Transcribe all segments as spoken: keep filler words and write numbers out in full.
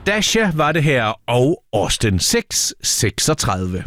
Dasha var det her, og Austin seks seksogtredive.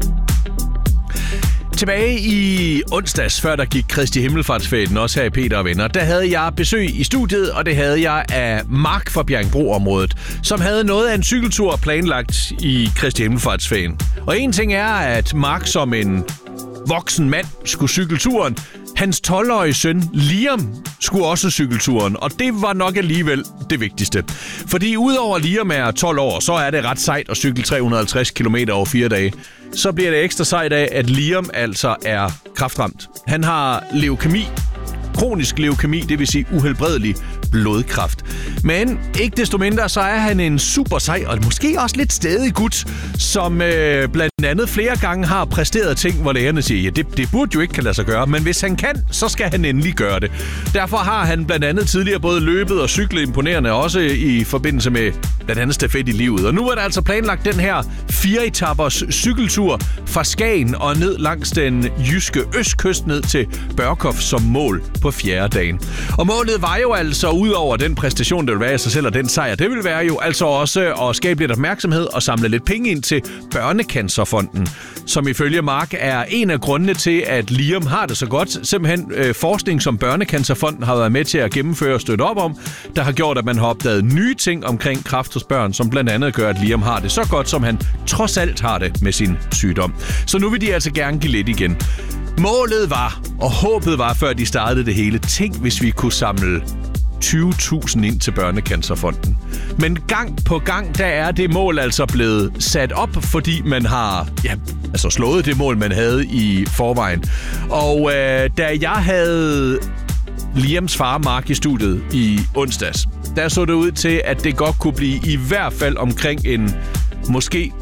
Tilbage i onsdags, før der gik Kristi Himmelfartsferien, også her i Peter og Venner, der havde jeg besøg i studiet, og det havde jeg af Mark fra Bjerringbro-området, som havde noget af en cykeltur planlagt i Kristi Himmelfartsferien. Og en ting er, at Mark som en voksen mand skulle cykle turen. Hans tolv-årige søn, Liam, skulle også cykle turen, og det var nok alligevel det vigtigste. Fordi udover Liam er tolv år, så er det ret sejt at cykle tre hundrede og halvtreds kilometer over fire dage. Så bliver det ekstra sejt af, at Liam altså er kræftramt. Han har leukemi. Kronisk leukemi, det vil sige uhelbredelig blodkræft. Men ikke desto mindre, så er han en super sej og måske også lidt stædig gut, som øh, blandt andet flere gange har præsteret ting, hvor lægerne siger, ja, det, det burde jo ikke kan lade sig gøre, men hvis han kan, så skal han endelig gøre det. Derfor har han blandt andet tidligere både løbet og cyklet imponerende, også i forbindelse med blandt andet stafet i livet. Og nu er der altså planlagt den her fire-etappers cykeltur fra Skagen og ned langs den jyske østkyst ned til Børkop som mål på fjerde dagen. Og målet var jo altså, ud over den præstation, der vil være i sig selv, og den sejr, det vil være jo altså også at skabe lidt opmærksomhed og samle lidt penge ind til Børnecancerfonden, som ifølge Mark er en af grundene til, at Liam har det så godt. Simpelthen øh, forskning, som Børnecancerfonden har været med til at gennemføre og støtte op om, der har gjort, at man har opdaget nye ting omkring kræft hos børn, som blandt andet gør, at Liam har det så godt, som han trods alt har det med sin sygdom. Så nu vil de altså gerne give lidt igen. Målet var, og håbet var, før de startede det hele, tænk, hvis vi kunne samle tyve tusind ind til Børnecancerfonden. Men gang på gang, der er det mål altså blevet sat op, fordi man har ja, altså slået det mål, man havde i forvejen. Og øh, da jeg havde Liams far, Mark, i studiet i onsdags, der så det ud til, at det godt kunne blive i hvert fald omkring en måske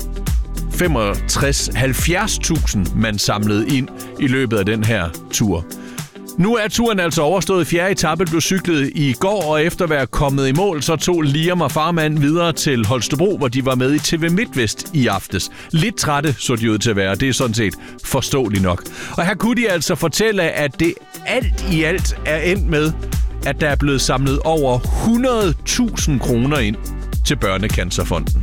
femogtres til halvfjerds tusind, man samlede ind i løbet af den her tur. Nu er turen altså overstået. Fjerde etape blev cyklet i går, og efter at være kommet i mål, så tog Liam og farmand videre til Holstebro, hvor de var med i T V MidtVest i aftes. Lidt trætte så de ud til at være, det er sådan set forståeligt nok. Og her kunne de altså fortælle, at det alt i alt er endt med, at der er blevet samlet over hundrede tusind kroner ind til Børnecancerfonden.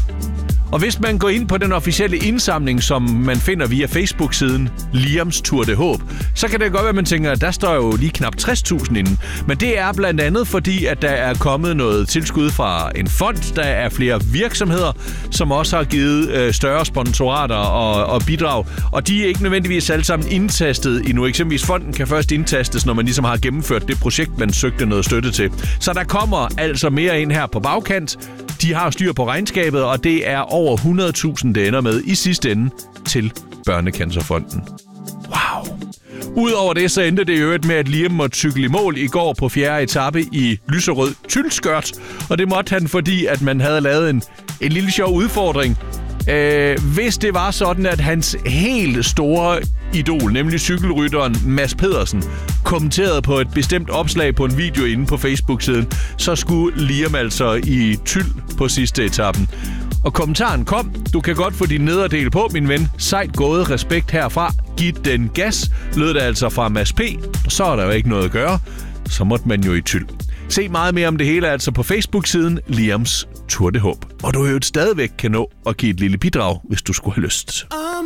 Og hvis man går ind på den officielle indsamling, som man finder via Facebook-siden Liams Tour de Håb, så kan det godt være, at man tænker, at der står jo lige knap tres tusind inden. Men det er blandt andet fordi, at der er kommet noget tilskud fra en fond. Der er flere virksomheder, som også har givet øh, større sponsorater og, og bidrag. Og de er ikke nødvendigvis alle sammen indtastet endnu. Eksempelvis fonden kan først indtastes, når man ligesom har gennemført det projekt, man søgte noget støtte til. Så der kommer altså mere ind her på bagkant. De har styr på regnskabet, og det er over hundrede tusind, det ender med i sidste ende til Børnecancerfonden. Wow! Udover det, så endte det i øvrigt med, at Liam måtte cykle i mål i går på fjerde etape i lyserød tyldskørt. Og det måtte han, fordi at man havde lavet en, en lille sjov udfordring. Øh, hvis det var sådan, at hans helt store idol, nemlig cykelrytteren Mads Pedersen, kommenterede på et bestemt opslag på en video inde på Facebook-siden, så skulle Liam altså i tyld på sidste etappen. Og kommentaren kom: du kan godt få din nederdel på, min ven. Sejt gået, respekt herfra. Giv den gas, lød det altså fra Mads P. Og så er der jo ikke noget at gøre. Så måtte man jo i tyld. Se meget mere om det hele altså på Facebook-siden Liams Tour de Håb. Og du jo stadigvæk kan nå at give et lille bidrag, hvis du skulle have lyst.